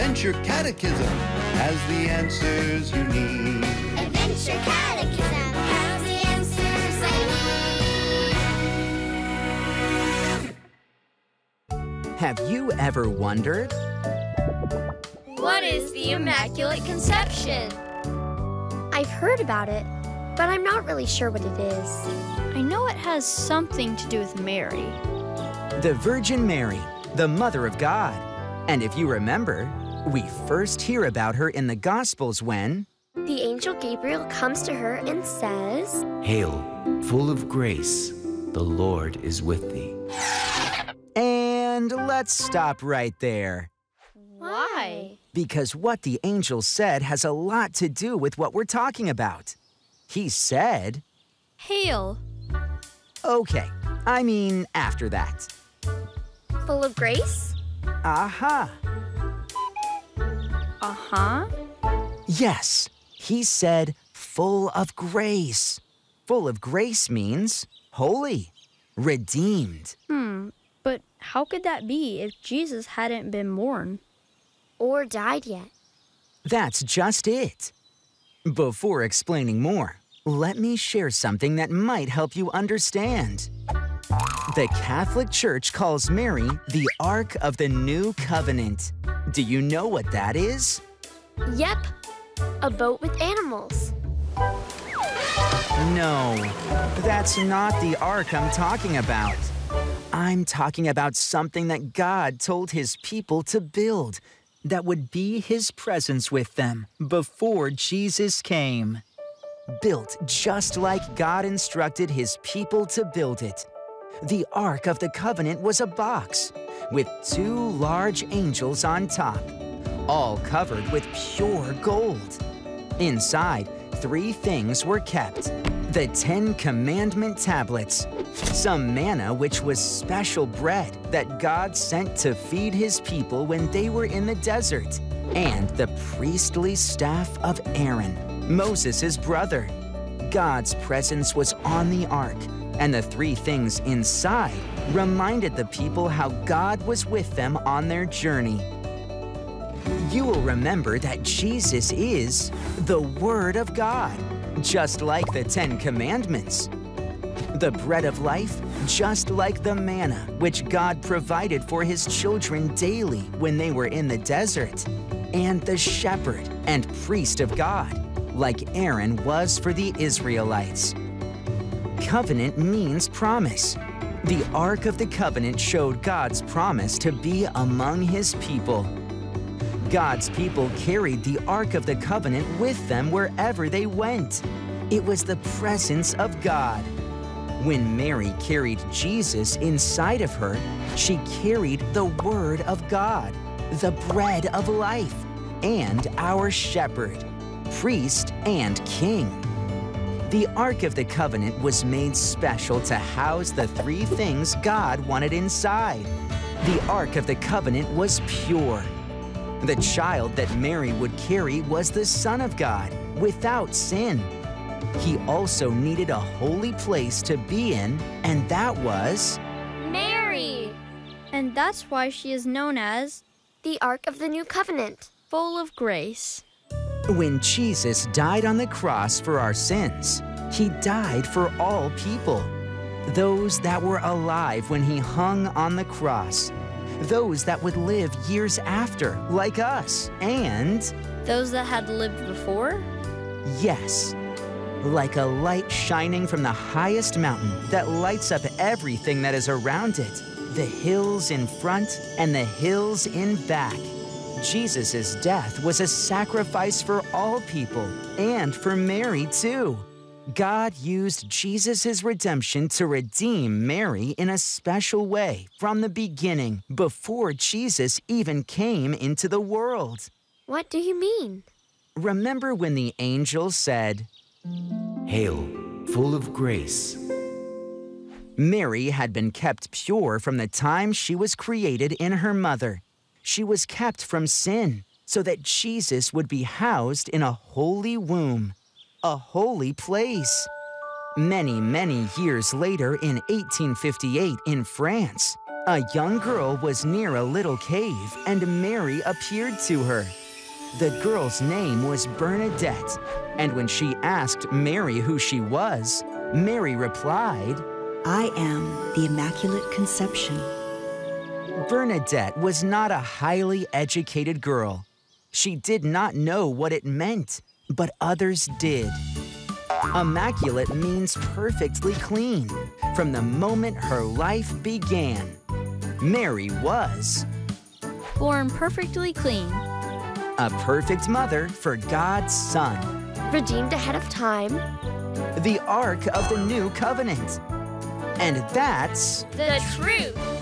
Adventure Catechism has the answers you need. Adventure Catechism has the answers I need. Have you ever wondered? What is the Immaculate Conception? I've heard about it, but I'm not really sure what it is. I know it has something to do with Mary. The Virgin Mary, the Mother of God. And if you remember, we first hear about her in the Gospels when The angel Gabriel comes to her and says, "Hail, full of grace, the Lord is with thee." And let's stop right there. Why? Because what the angel said has a lot to do with what we're talking about. He said, Hail. okay, I mean after that. full of grace? Aha! Uh-huh. Yes, he said full of grace. Full of grace means holy, redeemed. But how could that be if Jesus hadn't been born? Or died yet? That's just it. Before explaining more, let me share something that might help you understand. The Catholic Church calls Mary the Ark of the New Covenant. Do you know what that is? Yep, a boat with animals. No, that's not the Ark I'm talking about. I'm talking about something that God told His people to build that would be His presence with them before Jesus came. Built just like God instructed His people to build it. The Ark of the Covenant was a box with 2 large angels on top, all covered with pure gold. Inside, 3 things were kept: the 10 Commandment tablets, some manna which was special bread that God sent to feed His people when they were in the desert, and the priestly staff of Aaron, Moses' brother. God's presence was on the ark, and the 3 things inside reminded the people how God was with them on their journey. You will remember that Jesus is the Word of God, just like the 10 Commandments. The bread of life, just like the manna, which God provided for His children daily when they were in the desert. And the shepherd and priest of God, like Aaron was for the Israelites. Covenant means promise. The Ark of the Covenant showed God's promise to be among His people. God's people carried the Ark of the Covenant with them wherever they went. It was the presence of God. When Mary carried Jesus inside of her, she carried the Word of God, the bread of life, and our shepherd, priest, and king. The Ark of the Covenant was made special to house the 3 things God wanted inside. The Ark of the Covenant was pure. The child that Mary would carry was the Son of God, without sin. He also needed a holy place to be in, and that was Mary! And that's why she is known as The Ark of the New Covenant. full of grace. when Jesus died on the cross for our sins. He died for all people. Those that were alive when He hung on the cross. Those that would live years after, like us. And, Those that had lived before? yes, like a light shining from the highest mountain that lights up everything that is around it, the hills in front and the hills in back. Jesus' death was a sacrifice for all people and for Mary too. God used Jesus' redemption to redeem Mary in a special way from the beginning, before Jesus even came into the world. What do you mean? Remember when the angel said, "Hail, full of grace." Mary had been kept pure from the time she was created in her mother. She was kept from sin so that Jesus would be housed in a holy womb, a holy place. Many, many years later, in 1858 in France, A young girl was near a little cave, and Mary appeared to her. The girl's name was Bernadette, and when she asked Mary who she was, Mary replied, I am the Immaculate Conception. Bernadette was not a highly educated girl. She did not know what it meant, but others did. Immaculate means perfectly clean from the moment her life began. Mary was Born perfectly clean. a perfect mother for God's Son, Redeemed ahead of time. the Ark of the New Covenant. And that's The truth.